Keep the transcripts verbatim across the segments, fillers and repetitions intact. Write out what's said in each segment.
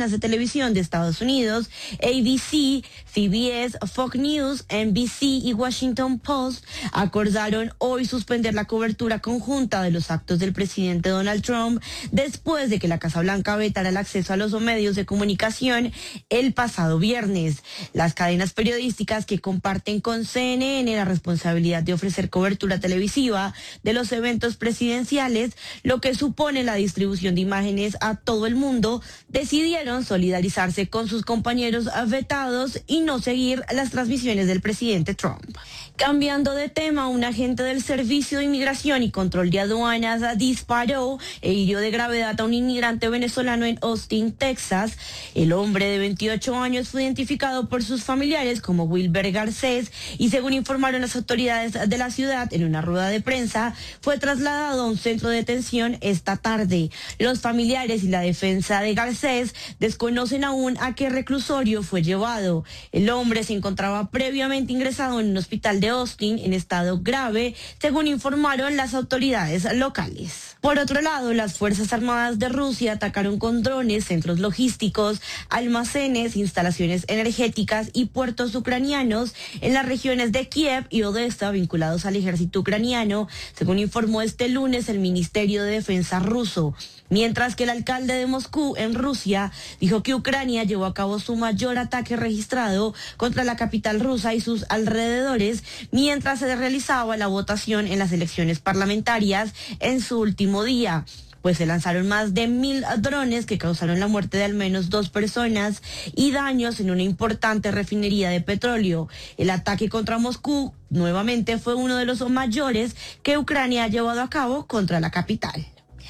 cadenas de televisión de Estados Unidos, A B C, C B S, Fox News, N B C y Washington Post, acordaron hoy suspender la cobertura conjunta de los actos del presidente Donald Trump después de que la Casa Blanca vetara el acceso a los medios de comunicación el pasado viernes. Las cadenas periodísticas que comparten con C N N la responsabilidad de ofrecer cobertura televisiva de los eventos presidenciales, lo que supone la distribución de imágenes a todo el mundo, decidieron solidarizarse con sus compañeros vetados y no seguir las transmisiones del presidente Trump. Cambiando de tema, un agente del Servicio de Inmigración y Control de Aduanas disparó e hirió de gravedad a un inmigrante venezolano en Austin, Texas. El hombre de veintiocho años fue identificado por sus familiares como Wilber Garcés y, según informaron las autoridades de la ciudad en una rueda de prensa, fue trasladado a un centro de detención esta tarde. Los familiares y la defensa de Garcés desconocen aún a qué reclusorio fue llevado. El hombre se encontraba previamente ingresado en un hospital de Austin en estado grave, según informaron las autoridades locales. Por otro lado, las Fuerzas Armadas de Rusia atacaron con drones centros logísticos, almacenes, instalaciones energéticas y puertos ucranianos en las regiones de Kiev y Odessa vinculados al ejército ucraniano, según informó este lunes el Ministerio de Defensa ruso. Mientras que el alcalde de Moscú, en Rusia, dijo que Ucrania llevó a cabo su mayor ataque registrado contra la capital rusa y sus alrededores, mientras se realizaba la votación en las elecciones parlamentarias en su último día, pues se lanzaron más de mil drones que causaron la muerte de al menos dos personas y daños en una importante refinería de petróleo. El ataque contra Moscú nuevamente fue uno de los mayores que Ucrania ha llevado a cabo contra la capital.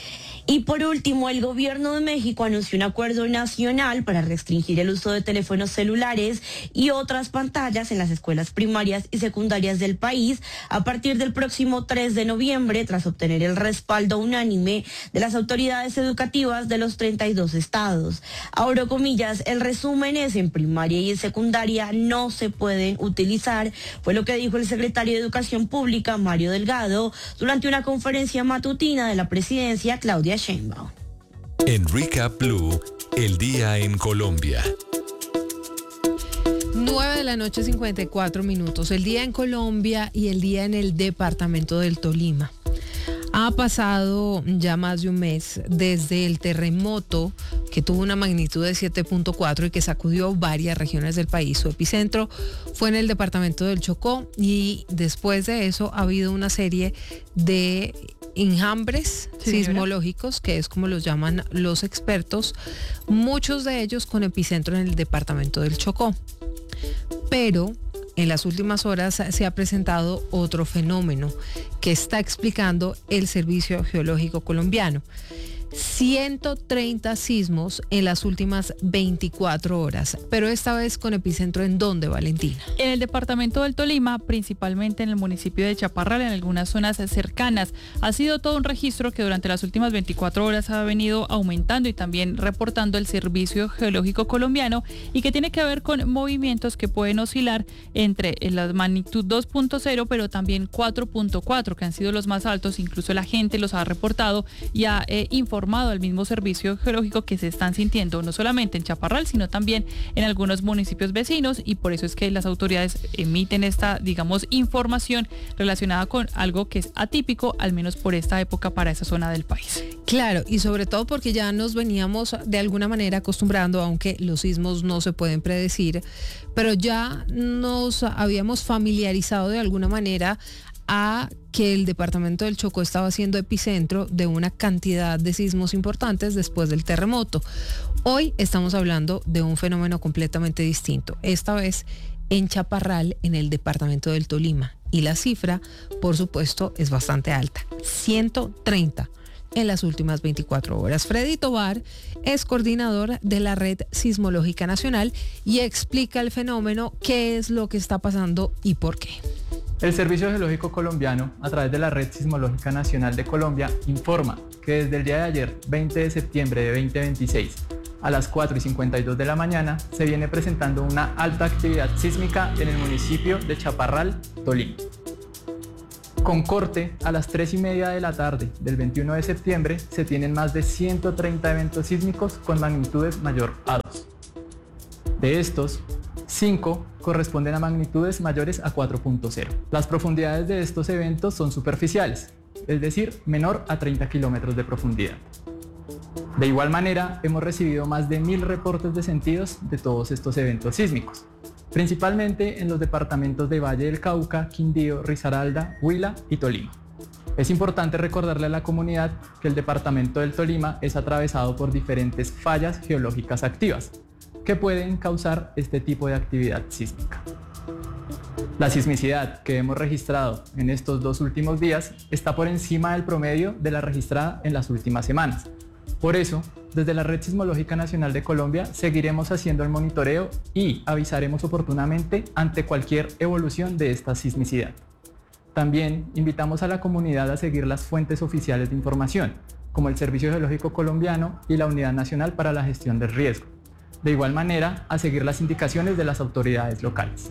Y por último, el gobierno de México anunció un acuerdo nacional para restringir el uso de teléfonos celulares y otras pantallas en las escuelas primarias y secundarias del país a partir del próximo tres de noviembre, tras obtener el respaldo unánime de las autoridades educativas de los treinta y dos estados. Abro comillas, el resumen es: en primaria y en secundaria no se pueden utilizar, fue lo que dijo el secretario de Educación Pública, Mario Delgado, durante una conferencia matutina de la presidencia, Claudia Sheinbaum. En Recap Blue, el día en Colombia. nueve de la noche, cincuenta y cuatro minutos. El día en Colombia y el día en el departamento del Tolima. Ha pasado ya más de un mes desde el terremoto que tuvo una magnitud de siete punto cuatro y que sacudió varias regiones del país. Su epicentro fue en el departamento del Chocó y después de eso ha habido una serie de enjambres sí, sismológicos, que es como los llaman los expertos, muchos de ellos con epicentro en el departamento del Chocó. Pero en las últimas horas se ha presentado otro fenómeno que está explicando el Servicio Geológico Colombiano. ciento treinta sismos en las últimas veinticuatro horas, pero esta vez con epicentro ¿en dónde, Valentina? En el departamento del Tolima, principalmente en el municipio de Chaparral, en algunas zonas cercanas. Ha sido todo un registro que durante las últimas veinticuatro horas ha venido aumentando y también reportando el Servicio Geológico Colombiano, y que tiene que ver con movimientos que pueden oscilar entre la magnitud dos punto cero, pero también cuatro punto cuatro, que han sido los más altos. Incluso la gente los ha reportado y ha eh, informado al mismo Servicio Geológico que se están sintiendo no solamente en Chaparral, sino también en algunos municipios vecinos, y por eso es que las autoridades emiten esta, digamos, información relacionada con algo que es atípico, al menos por esta época, para esa zona del país. Claro, y sobre todo porque ya nos veníamos de alguna manera acostumbrando, aunque los sismos no se pueden predecir, pero ya nos habíamos familiarizado de alguna manera a que el departamento del Chocó estaba siendo epicentro de una cantidad de sismos importantes después del terremoto. Hoy estamos hablando de un fenómeno completamente distinto, esta vez en Chaparral, en el departamento del Tolima, y la cifra, por supuesto, es bastante alta, ciento treinta en las últimas veinticuatro horas. Freddy Tovar es coordinador de la Red Sismológica Nacional y explica el fenómeno, qué es lo que está pasando y por qué. El Servicio Geológico Colombiano, a través de la Red Sismológica Nacional de Colombia, informa que desde el día de ayer, veinte de septiembre de veinte veintiséis, a las cuatro y cincuenta y dos de la mañana, se viene presentando una alta actividad sísmica en el municipio de Chaparral, Tolima. Con corte a las tres y media de la tarde del veintiuno de septiembre se tienen más de ciento treinta eventos sísmicos con magnitudes mayor a dos. De estos, cinco corresponden a magnitudes mayores a cuatro punto cero. Las profundidades de estos eventos son superficiales, es decir, menor a treinta kilómetros de profundidad. De igual manera, hemos recibido más de mil reportes de sentidos de todos estos eventos sísmicos, principalmente en los departamentos de Valle del Cauca, Quindío, Risaralda, Huila y Tolima. Es importante recordarle a la comunidad que el departamento del Tolima es atravesado por diferentes fallas geológicas activas que pueden causar este tipo de actividad sísmica. La sismicidad que hemos registrado en estos dos últimos días está por encima del promedio de la registrada en las últimas semanas. Por eso, desde la Red Sismológica Nacional de Colombia seguiremos haciendo el monitoreo y avisaremos oportunamente ante cualquier evolución de esta sismicidad. También invitamos a la comunidad a seguir las fuentes oficiales de información, como el Servicio Geológico Colombiano y la Unidad Nacional para la Gestión del Riesgo. De igual manera, a seguir las indicaciones de las autoridades locales.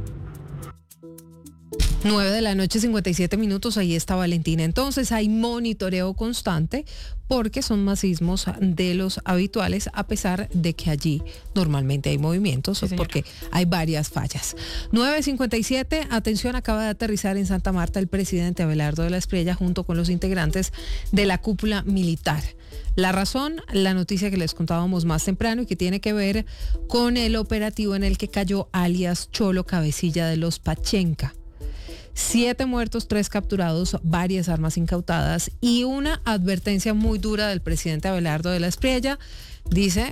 nueve de la noche, cincuenta y siete minutos, ahí está Valentina. Entonces hay monitoreo constante porque son más sismos de los habituales, a pesar de que allí normalmente hay movimientos, sí, porque hay varias fallas. nueve cincuenta y siete, atención, acaba de aterrizar en Santa Marta el presidente Abelardo de la Espriella junto con los integrantes de la cúpula militar. La razón, la noticia que les contábamos más temprano y que tiene que ver con el operativo en el que cayó alias Cholo Cabecilla de los Pachenca. Siete muertos, tres capturados, varias armas incautadas y una advertencia muy dura del presidente Abelardo de la Espriella. Dice,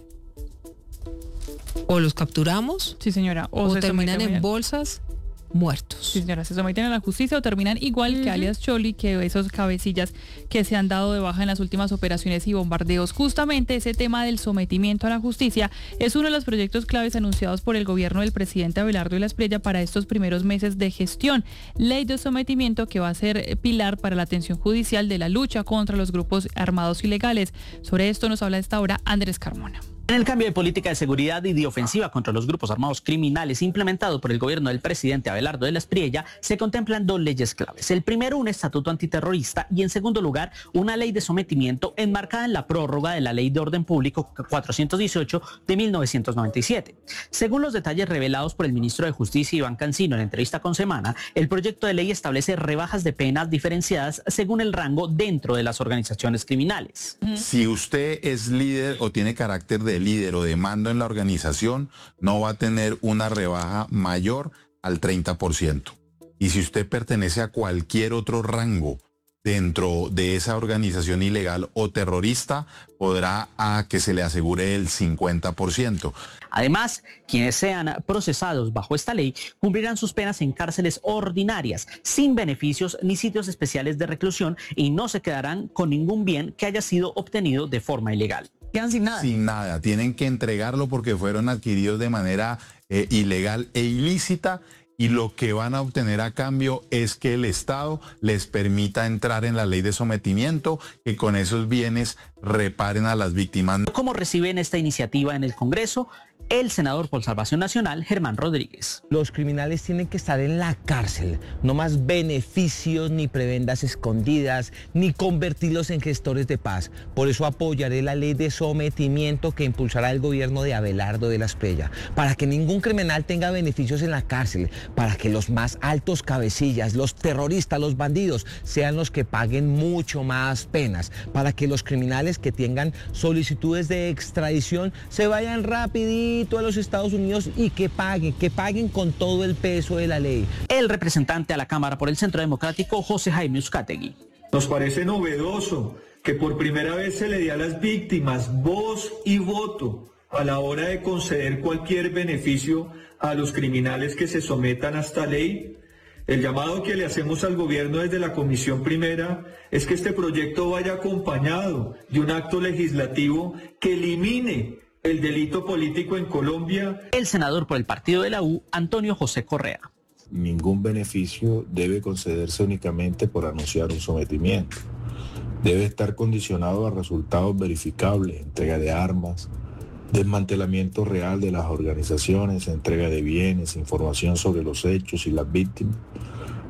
o los capturamos, sí, señora, o, o se terminan en bolsas muertos. Sí, señora, se someten a la justicia o terminan igual uh-huh. que alias Choli, que esos cabecillas que se han dado de baja en las últimas operaciones y bombardeos. Justamente ese tema del sometimiento a la justicia es uno de los proyectos claves anunciados por el gobierno del presidente Abelardo de la Espriella para estos primeros meses de gestión. Ley de sometimiento que va a ser pilar para la atención judicial de la lucha contra los grupos armados ilegales. Sobre esto nos habla a esta hora Andrés Carmona. En el cambio de política de seguridad y de ofensiva contra los grupos armados criminales implementado por el gobierno del presidente Abelardo de la Espriella, se contemplan dos leyes claves. El primero, un estatuto antiterrorista, y en segundo lugar, una ley de sometimiento enmarcada en la prórroga de la Ley de Orden Público cuatrocientos dieciocho de mil novecientos noventa y siete. Según los detalles revelados por el ministro de Justicia, Iván Cancino, en entrevista con Semana, el proyecto de ley establece rebajas de penas diferenciadas según el rango dentro de las organizaciones criminales. Si usted es líder o tiene carácter de líder o de mando en la organización, no va a tener una rebaja mayor al treinta por ciento. Y si usted pertenece a cualquier otro rango dentro de esa organización ilegal o terrorista, podrá a que se le asegure el cincuenta por ciento. Además, quienes sean procesados bajo esta ley cumplirán sus penas en cárceles ordinarias, sin beneficios ni sitios especiales de reclusión, y no se quedarán con ningún bien que haya sido obtenido de forma ilegal. Quedan sin nada. Sin nada, tienen que entregarlo porque fueron adquiridos de manera eh, ilegal e ilícita, y lo que van a obtener a cambio es que el Estado les permita entrar en la ley de sometimiento, que con esos bienes reparen a las víctimas. ¿Cómo reciben esta iniciativa en el Congreso? El senador por Salvación Nacional, Germán Rodríguez. Los criminales tienen que estar en la cárcel, no más beneficios ni prebendas escondidas, ni convertirlos en gestores de paz. Por eso apoyaré la ley de sometimiento que impulsará el gobierno de Abelardo de la Espriella, para que ningún criminal tenga beneficios en la cárcel, para que los más altos cabecillas, los terroristas, los bandidos, sean los que paguen mucho más penas, para que los criminales que tengan solicitudes de extradición se vayan rapidito a los Estados Unidos y que paguen, que paguen con todo el peso de la ley. El representante a la Cámara por el Centro Democrático, José Jaime Uzcategui. Nos parece novedoso que por primera vez se le dé a las víctimas voz y voto a la hora de conceder cualquier beneficio a los criminales que se sometan a esta ley. El llamado que le hacemos al gobierno desde la Comisión Primera es que este proyecto vaya acompañado de un acto legislativo que elimine el delito político en Colombia. El senador por el partido de la U, Antonio José Correa. Ningún beneficio debe concederse únicamente por anunciar un sometimiento. Debe estar condicionado a resultados verificables, entrega de armas, desmantelamiento real de las organizaciones, entrega de bienes, información sobre los hechos y las víctimas,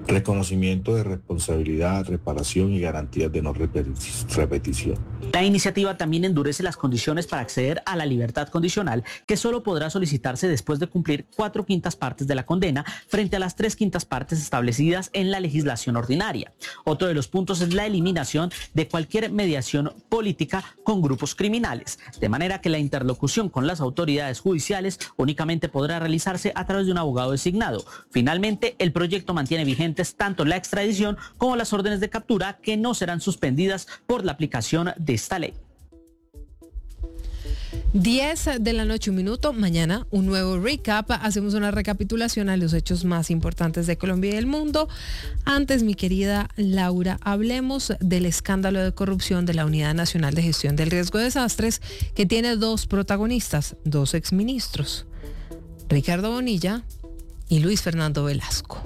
reconocimiento de responsabilidad, reparación y garantías de no repetición. La iniciativa también endurece las condiciones para acceder a la libertad condicional, que solo podrá solicitarse después de cumplir cuatro quintas partes de la condena frente a las tres quintas partes establecidas en la legislación ordinaria. Otro de los puntos es la eliminación de cualquier mediación política con grupos criminales, de manera que la interlocución con las autoridades judiciales únicamente podrá realizarse a través de un abogado designado. Finalmente, el proyecto mantiene vigentes tanto la extradición como las órdenes de captura, que no serán suspendidas por la aplicación de esta ley. diez de la noche, un minuto. Mañana un nuevo recap. Hacemos una recapitulación a los hechos más importantes de Colombia y del mundo. Antes, mi querida Laura, hablemos del escándalo de corrupción de la Unidad Nacional de Gestión del Riesgo de Desastres, que tiene dos protagonistas, dos exministros, Ricardo Bonilla y Luis Fernando Velasco.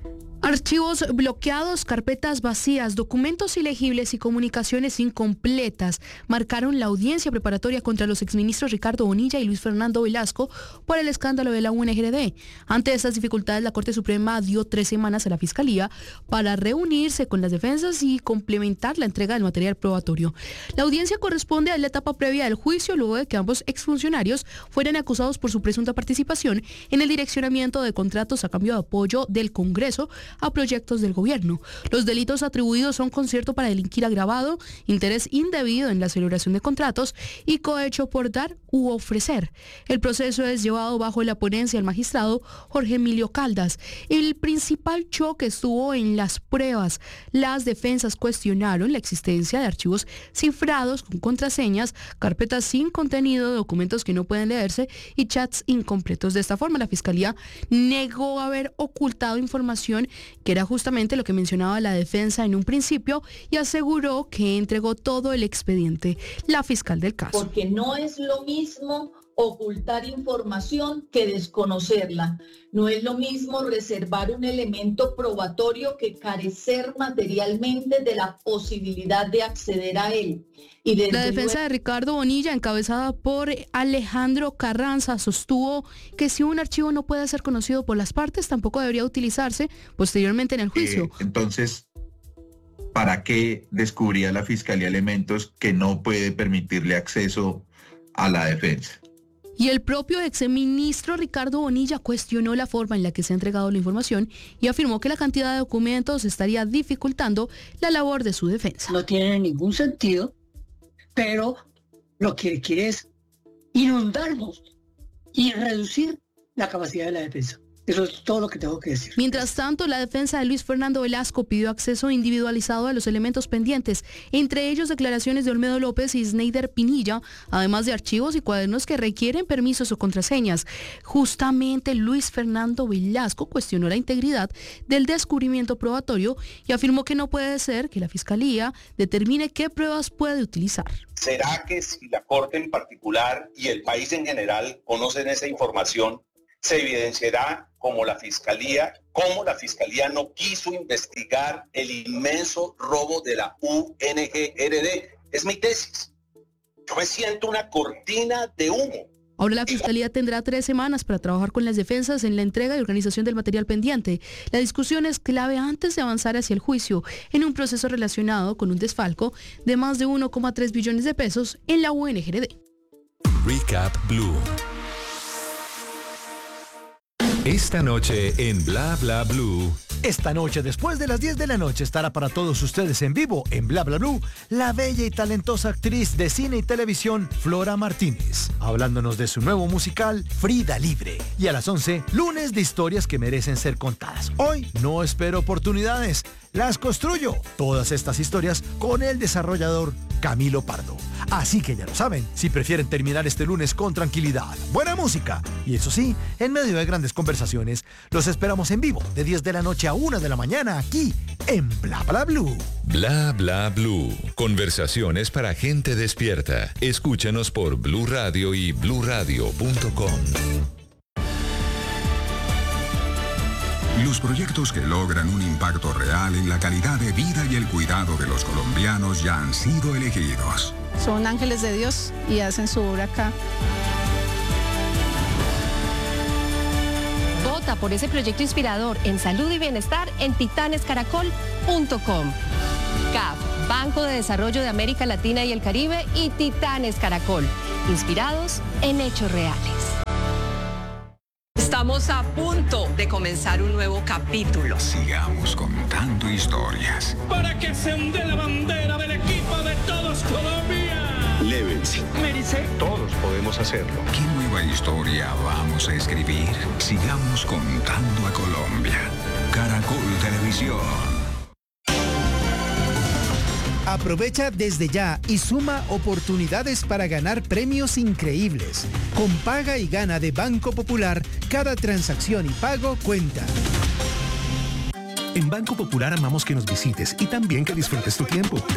Archivos bloqueados, carpetas vacías, documentos ilegibles y comunicaciones incompletas marcaron la audiencia preparatoria contra los exministros Ricardo Bonilla y Luis Fernando Velasco por el escándalo de la U N G R D. Ante estas dificultades, la Corte Suprema dio tres semanas a la Fiscalía para reunirse con las defensas y complementar la entrega del material probatorio. La audiencia corresponde a la etapa previa del juicio, luego de que ambos exfuncionarios fueran acusados por su presunta participación en el direccionamiento de contratos a cambio de apoyo del Congreso a proyectos del gobierno. Los delitos atribuidos son concierto para delinquir agravado, interés indebido en la celebración de contratos y cohecho por dar u ofrecer. El proceso es llevado bajo la ponencia del magistrado Jorge Emilio Caldas. El principal choque estuvo en las pruebas. Las defensas cuestionaron la existencia de archivos cifrados con contraseñas, carpetas sin contenido, documentos que no pueden leerse y chats incompletos. De esta forma, la Fiscalía negó haber ocultado información, que era justamente lo que mencionaba la defensa en un principio, y aseguró que entregó todo el expediente. La fiscal del caso. Porque no es lo mismo ocultar información que desconocerla. No es lo mismo reservar un elemento probatorio que carecer materialmente de la posibilidad de acceder a él. Y desde la defensa luego... de Ricardo Bonilla, encabezada por Alejandro Carranza, sostuvo que si un archivo no puede ser conocido por las partes, tampoco debería utilizarse posteriormente en el juicio. Eh, entonces, ¿para qué descubría la Fiscalía elementos que no puede permitirle acceso a la defensa? Y el propio exministro Ricardo Bonilla cuestionó la forma en la que se ha entregado la información y afirmó que la cantidad de documentos estaría dificultando la labor de su defensa. No tiene ningún sentido, pero lo que quiere es inundarnos y reducir la capacidad de la defensa. Eso es todo lo que tengo que decir. Mientras tanto, la defensa de Luis Fernando Velasco pidió acceso individualizado a los elementos pendientes, entre ellos declaraciones de Olmedo López y Sneider Pinilla, además de archivos y cuadernos que requieren permisos o contraseñas. Justamente Luis Fernando Velasco cuestionó la integridad del descubrimiento probatorio y afirmó que no puede ser que la Fiscalía determine qué pruebas puede utilizar. ¿Será que si la Corte en particular y el país en general conocen esa información, se evidenciará como la Fiscalía, como la Fiscalía no quiso investigar el inmenso robo de la U N G R D? Es mi tesis. Yo me siento una cortina de humo. Ahora la Fiscalía tendrá tres semanas para trabajar con las defensas en la entrega y organización del material pendiente. La discusión es clave antes de avanzar hacia el juicio, en un proceso relacionado con un desfalco de más de uno coma tres billones de pesos en la U N G R D. Recap Blue. Esta noche en Bla Bla Blue. Esta noche, después de las diez de la noche, estará para todos ustedes en vivo en Bla Bla Blue la bella y talentosa actriz de cine y televisión Flora Martínez, hablándonos de su nuevo musical Frida Libre. Y a las once, lunes de historias que merecen ser contadas. Hoy no espero oportunidades, las construyo. Todas estas historias con el desarrollador Camilo Pardo. Así que ya lo saben, si prefieren terminar este lunes con tranquilidad, buena música y eso sí, en medio de grandes conversaciones, los esperamos en vivo de diez de la noche a una de la mañana aquí en Bla Bla Blue. Bla Bla Blue. Conversaciones para gente despierta. Escúchanos por Blue Radio y blue radio punto com. Los proyectos que logran un impacto real en la calidad de vida y el cuidado de los colombianos ya han sido elegidos. Son ángeles de Dios y hacen su obra acá. Vota por ese proyecto inspirador en salud y bienestar en titanes caracol punto com. C A F, Banco de Desarrollo de América Latina y el Caribe y Titanes Caracol, inspirados en hechos reales. Estamos a punto de comenzar un nuevo capítulo. Sigamos contando historias. Para que se hunde la bandera del equipo de todos Colombia. Levels. Merece. Todos podemos hacerlo. ¿Qué nueva historia vamos a escribir? Sigamos contando a Colombia. Caracol Televisión. Aprovecha desde ya y suma oportunidades para ganar premios increíbles. Con Paga y Gana de Banco Popular, cada transacción y pago cuenta. En Banco Popular amamos que nos visites y también que disfrutes tu tiempo.